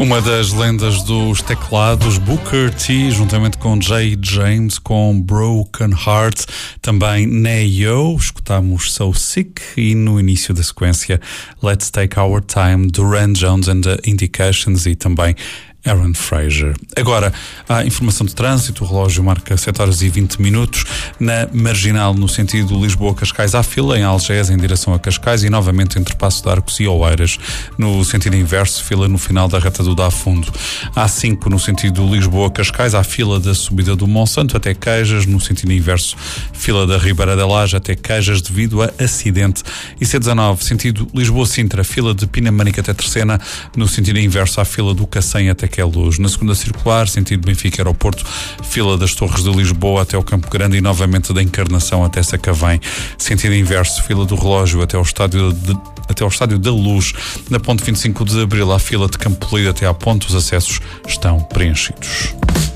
Uma das lendas dos teclados, Booker T, juntamente com Jay James, com Broken Heart, também Neo, escutamos So Sick e no início da sequência Let's Take Our Time, Duran Jones and the Indications e também Aaron Fraser. Agora, a informação de trânsito, o relógio marca 7h20. Na Marginal, no sentido Lisboa-Cascais, há fila em Algés em direção a Cascais e novamente entre Passo de Arcos e Oeiras. No sentido inverso, fila no final da reta do Dá Fundo. Há 5 no sentido Lisboa-Cascais, há fila da subida do Monsanto até Queijas. No sentido inverso, fila da Ribeira da Laje até Queijas devido a acidente. E C19, sentido Lisboa-Sintra, fila de Pinamanique até Terceira. No sentido inverso, há fila do Cacém até Queluz. Na segunda circular, sentido Benfica Aeroporto, fila das Torres de Lisboa até o Campo Grande e novamente da Encarnação até Sacavém. Sentido inverso, fila do Relógio até ao Estádio da Luz. Na ponte 25 de Abril, há fila de Campo Polido até à ponte. Os acessos estão preenchidos.